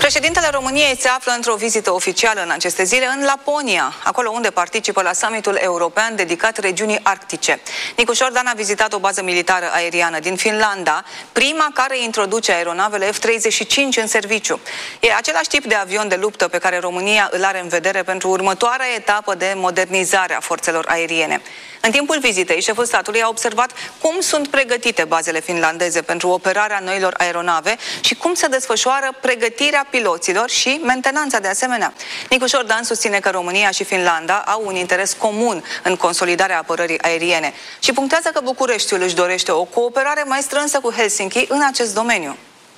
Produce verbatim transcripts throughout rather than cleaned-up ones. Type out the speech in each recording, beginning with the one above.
Președintele României se află într-o vizită oficială în aceste zile în Laponia, acolo unde participă la summitul european dedicat regiunii arctice. Nicușor Dan a vizitat o bază militară aeriană din Finlanda, prima care introduce aeronavele F treizeci și cinci în serviciu. E același tip de avion de luptă pe care România îl are în vedere pentru următoarea etapă de modernizare a forțelor aeriene. În timpul vizitei, șeful statului a observat cum sunt pregătite bazele finlandeze pentru operarea noilor aeronave și cum se desfășoară pregătirea piloților și mentenanța de asemenea. Nicușor Dan susține că România și Finlanda au un interes comun în consolidarea apărării aeriene și punctează că Bucureștiul își dorește o cooperare mai strânsă cu Helsinki în acest domeniu.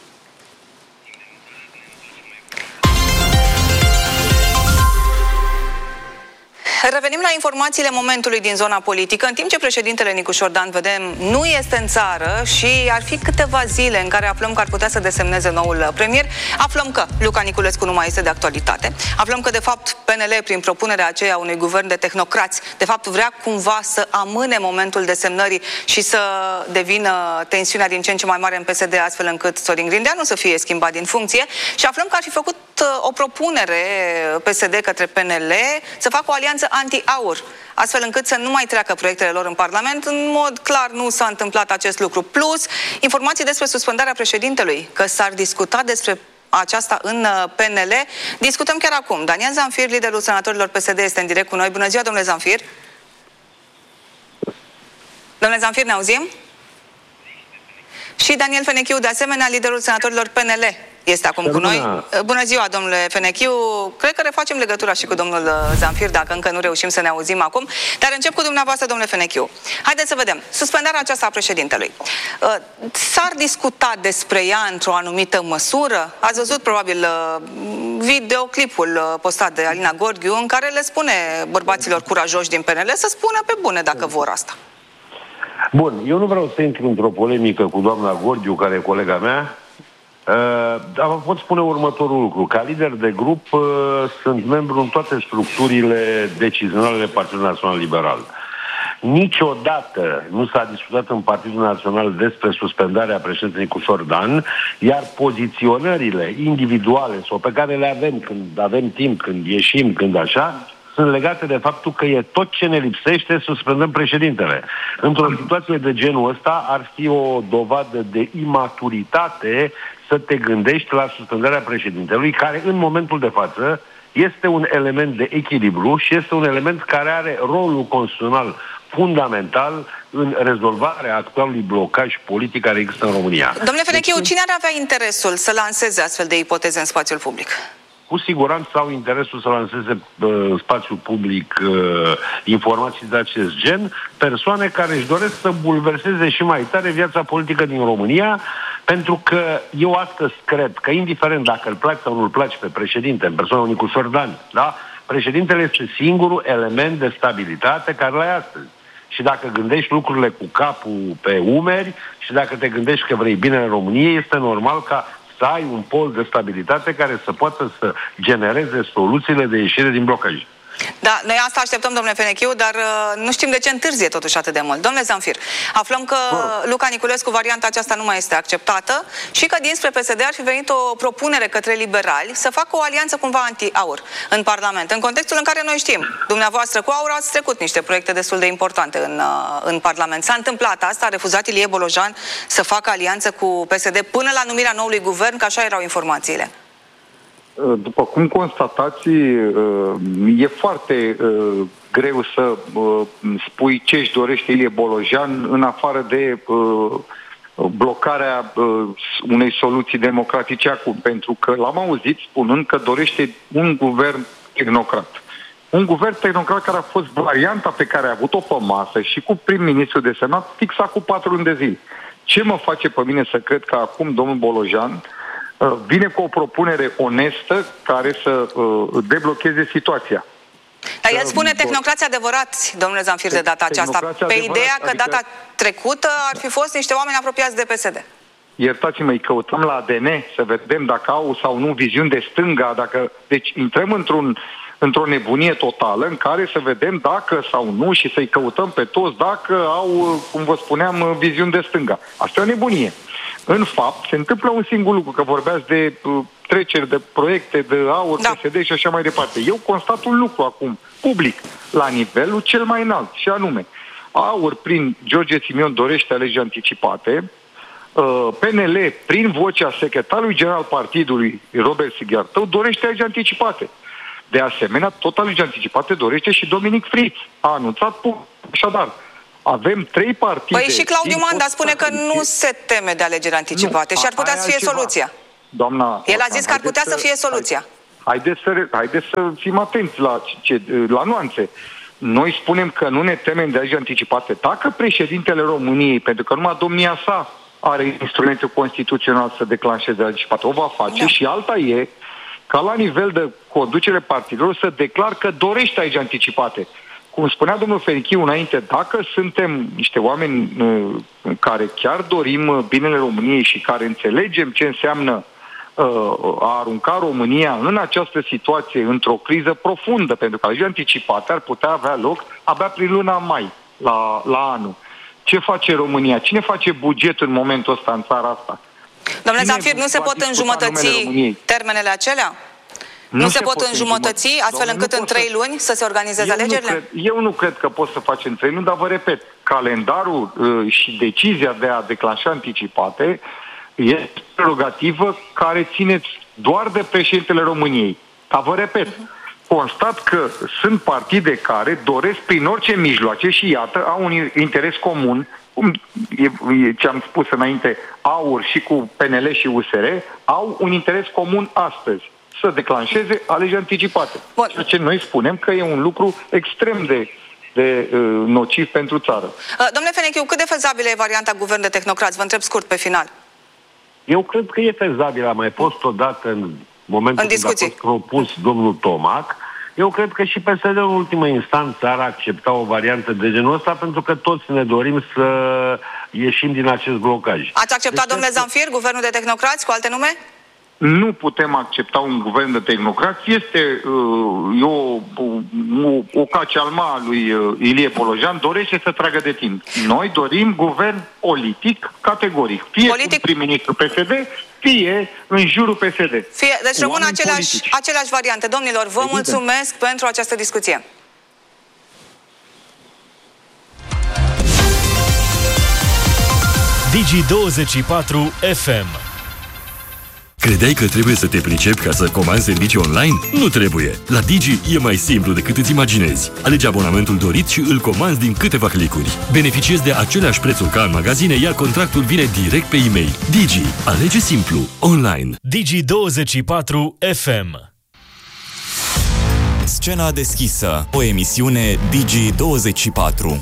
Revenim la informațiile momentului din zona politică. În timp ce președintele Nicușor Dan, vedem, nu este în țară și ar fi câteva zile în care aflăm că ar putea să desemneze noul premier, aflăm că Luca Niculescu nu mai este de actualitate. Aflăm că, de fapt, P N L, prin propunerea aceea unui guvern de tehnocrați, de fapt vrea cumva să amâne momentul desemnării și să devină tensiunea din ce în ce mai mare în P S D, astfel încât Sorin Grindeanu să fie schimbat din funcție. Și aflăm că ar fi făcut o propunere P S D către P N L să facă o alianță anti-aur, astfel încât să nu mai treacă proiectele lor în Parlament. În mod clar nu s-a întâmplat acest lucru. Plus, informații despre suspendarea președintelui, că s-ar discuta despre aceasta în P N L. Discutăm chiar acum. Daniel Zamfir, liderul senatorilor P S D, este în direct cu noi. Bună ziua, domnule Zamfir! Domnule Zamfir, ne auzim? Și Daniel Fenechiu, de asemenea, liderul senatorilor P N L, este acum cu noi. Bună ziua, domnule Fenechiu. Cred că refacem legătura și cu domnul Zamfir, dacă încă nu reușim să ne auzim acum. Dar încep cu dumneavoastră, domnule Fenechiu. Haideți să vedem. Suspendarea aceasta a președintelui. S-ar discuta despre ea într-o anumită măsură? Ați văzut probabil videoclipul postat de Alina Gorghiu, în care le spune bărbaților curajoși din P N L să spună pe bune dacă vor asta. Bun, eu nu vreau să intru într-o polemică cu doamna Gorghiu, care e colega mea, uh, dar vă pot spune următorul lucru. Ca lider de grup uh, sunt membru în toate structurile decizionale ale Partidului Național Liberal. Niciodată nu s-a discutat în Partidul Național despre suspendarea președintelui Nicușor Dan, iar poziționările individuale sau pe care le avem când avem timp, când ieșim, când așa, sunt legate de faptul că e tot ce ne lipsește să suspendăm președintele. Într-o situație de genul ăsta ar fi o dovadă de imaturitate să te gândești la suspendarea președintelui, care în momentul de față este un element de echilibru și este un element care are rolul constituțional fundamental în rezolvarea actualului blocaj politic care există în România. Domnule Fenechiu, deci, cine ar avea interesul să lanseze astfel de ipoteze în spațiul public? Cu siguranță au interesul să lanseze în uh, spațiul public uh, informații de acest gen, persoane care își doresc să bulverseze și mai tare viața politică din România, pentru că eu astăzi cred că, indiferent dacă îl place sau nu îl place pe președinte, în persoana Nicușor Dan, da? Președintele este singurul element de stabilitate care l-ai astăzi. Și dacă gândești lucrurile cu capul pe umeri și dacă te gândești că vrei bine în România, este normal ca să ai un pol de stabilitate care să poată să genereze soluțiile de ieșire din blocaj. Da, noi asta așteptăm, domnule Fenechiu, dar uh, nu știm de ce întârzie totuși atât de mult. Domnule Zamfir, aflăm că Bun. Luca Niculescu, varianta aceasta nu mai este acceptată și că dinspre P S D ar fi venit o propunere către liberali să facă o alianță cumva anti-aur în Parlament, în contextul în care noi știm, dumneavoastră cu aur ați trecut niște proiecte destul de importante în, uh, în Parlament. S-a întâmplat asta, a refuzat Ilie Bolojan să facă alianță cu P S D până la numirea noului guvern, că așa erau informațiile. După cum constatați, e foarte greu să spui ce își dorește Ilie Bolojan în afară de blocarea unei soluții democratice acum, pentru că l-am auzit spunând că dorește un guvern tehnocrat. Un guvern tehnocrat care a fost varianta pe care a avut-o pe masă și cu prim-ministru de senat fixa cu patru luni de zile. Ce mă face pe mine să cred că acum domnul Bolojan vine cu o propunere onestă care să uh, deblocheze situația? Dar el spune tehnocrați adevărați, domnule Zamfir, de data aceasta, pe ideea că adică data trecută ar fi fost niște oameni apropiați de P S D. Iertați-mă, îi căutăm la A D N să vedem dacă au sau nu viziuni de stânga, dacă... Deci intrăm într-un, într-o nebunie totală în care să vedem dacă sau nu și să-i căutăm pe toți dacă au, cum vă spuneam, viziuni de stânga. Asta e o nebunie. În fapt, se întâmplă un singur lucru, că vorbeați de uh, treceri de proiecte de aur, da. P S D și așa mai departe. Eu constat un lucru acum, public, la nivelul cel mai înalt, și anume, aur prin George Simion dorește alegeri anticipate, P N L prin vocea secretarului general partidului Robert Sighiartău dorește alegeri anticipate. De asemenea, tot alegeri anticipate dorește și Dominic Fritz. A anunțat public. Așadar, avem trei partide... Păi și Claudiu Manda spune că nu se teme de alegeri anticipate nu, și ar putea să fie altceva. Soluția. Doamna, El a zis că ar putea să fie soluția. Haideți să, haideți să fim atenți la, ce, la nuanțe. Noi spunem că nu ne temem de alegeri anticipate. Dacă președintele României, pentru că numai domnia sa are instrumentul constituțional să declanșeze alegeri anticipate, o va face, da. Și alta e ca la nivel de conducere partidelor să declar că dorește alegeri anticipate. Cum spunea domnul Ferichiu înainte, dacă suntem niște oameni uh, care chiar dorim binele României și care înțelegem ce înseamnă uh, a arunca România în această situație, într-o criză profundă, pentru că alegeri anticipate ar putea avea loc abia prin luna mai, la, la anul. Ce face România? Cine face bugetul în momentul ăsta în țara asta? Domnule Zamfir, nu se pot înjumătăți termenele acelea? Nu, nu se, se pot înjumătăți astfel Domnule, încât în trei luni să se organizeze alegerile? Nu cred, eu nu cred că pot să faci în trei luni, dar vă repet, calendarul uh, și decizia de a declanșa anticipate este prerogativă care ține doar de președintele României. Dar vă repet, uh-huh. constat că sunt partide care doresc prin orice mijloace și iată, au un interes comun, cum e, e, ce am spus înainte, AUR și cu P N L și U S R, au un interes comun astăzi. Să declanșeze alegeri anticipate. Bun. Ceea ce noi spunem că e un lucru extrem de, de uh, nociv pentru țară. Uh, domnule Fenechiu, cât de fezabilă e varianta guvern de tehnocrați? Vă întreb scurt pe final. Eu cred că e fezabil. A mai fost odată în momentul în când a fost propus domnul Tomac. Eu cred că și P S D în ultimă instanță ar accepta o variantă de genul ăsta, pentru că toți ne dorim să ieșim din acest blocaj. Ați acceptat, deci, domnule Zamfir, guvernul de tehnocrați, cu alte nume? Nu putem accepta un guvern de tehnocrați. Este uh, o, o, o cacealma a lui uh, Ilie Bolojan, dorește să tragă de timp. Noi dorim guvern politic, categoric. Fie politic? Prim-ministru P S D, fie în jurul P S D. Fie, deci rămân aceleași, aceleași variante. Domnilor, vă Evident. mulțumesc pentru această discuție. Digi douăzeci și patru F M. Credeai că trebuie să te pricepi ca să comanzi servicii online? Nu trebuie! La Digi e mai simplu decât îți imaginezi. Alegi abonamentul dorit și îl comanzi din câteva clicuri. Beneficiezi de aceleași prețuri ca în magazine, iar contractul vine direct pe e-mail. Digi. Alege simplu. Online. Digi douăzeci și patru F M. Scena deschisă. O emisiune Digi douăzeci și patru.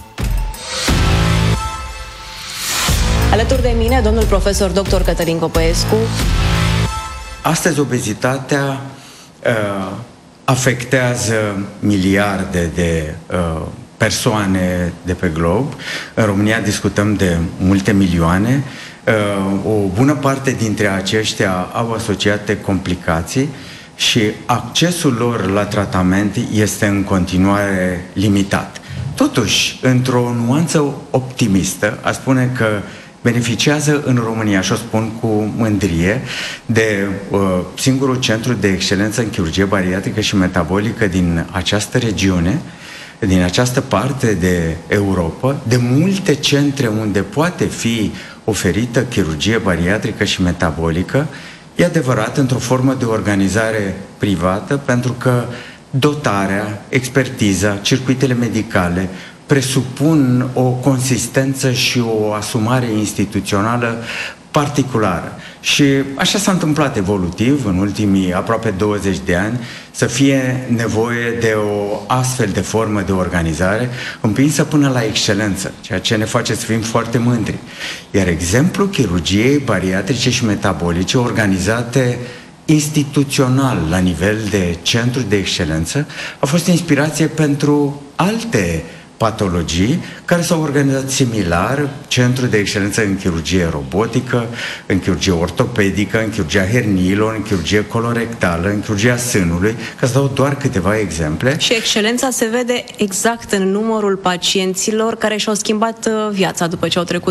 Alături de mine, domnul profesor doctor Cătălin Copăescu. Astăzi obezitatea uh, afectează miliarde de uh, persoane de pe glob. În România discutăm de multe milioane. Uh, o bună parte dintre aceștia au asociate complicații și accesul lor la tratament este în continuare limitat. Totuși, într-o nuanță optimistă, aș spune că beneficiază în România, și o spun cu mândrie, de uh, singurul centru de excelență în chirurgie bariatrică și metabolică din această regiune, din această parte de Europa, de multe centre unde poate fi oferită chirurgie bariatrică și metabolică, e adevărat, într-o formă de organizare privată, pentru că dotarea, expertiza, circuitele medicale presupun o consistență și o asumare instituțională particulară. Și așa s-a întâmplat evolutiv în ultimii aproape douăzeci de ani, să fie nevoie de o astfel de formă de organizare împinsă până la excelență, ceea ce ne face să fim foarte mândri. Iar exemplul chirurgiei bariatrice și metabolice organizate instituțional la nivel de centru de excelență a fost inspirație pentru alte patologii care s-au organizat similar, centru de excelență în chirurgie robotică, în chirurgie ortopedică, în chirurgia herniilor, în chirurgie colorectală, în chirurgia sânului, ca să dau doar câteva exemple. Și excelența se vede exact în numărul pacienților care și-au schimbat viața după ce au trecut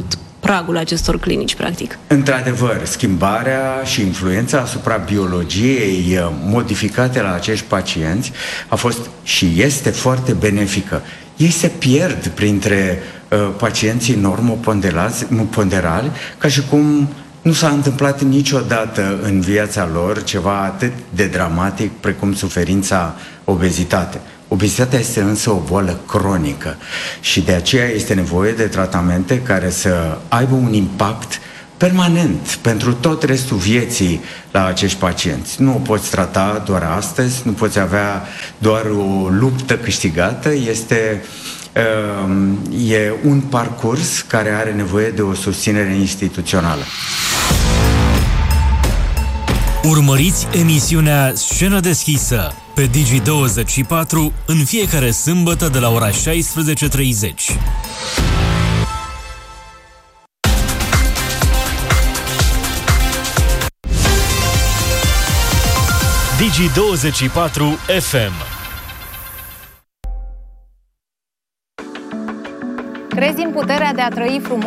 pragul acestor clinici, practic. Într-adevăr, schimbarea și influența asupra biologiei modificate la acești pacienți a fost și este foarte benefică. Ei se pierd printre uh, pacienții normoponderali, ca și cum nu s-a întâmplat niciodată în viața lor ceva atât de dramatic precum suferința obezitate. Obezitatea este însă o boală cronică și de aceea este nevoie de tratamente care să aibă un impact permanent pentru tot restul vieții la acești pacienți. Nu o poți trata doar astăzi, nu poți avea doar o luptă câștigată, este uh, e un parcurs care are nevoie de o susținere instituțională. Urmăriți emisiunea Scenă deschisă pe Digi douăzeci și patru în fiecare sâmbătă de la ora șaisprezece treizeci. Digi douăzeci și patru F M. Crezi în puterea de a trăi frumos?